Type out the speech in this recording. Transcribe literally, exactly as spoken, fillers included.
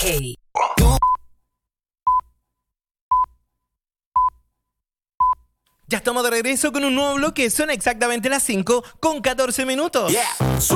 Hey. Ya estamos de regreso con un nuevo bloque. Son exactamente las cinco con catorce minutos. Yeah.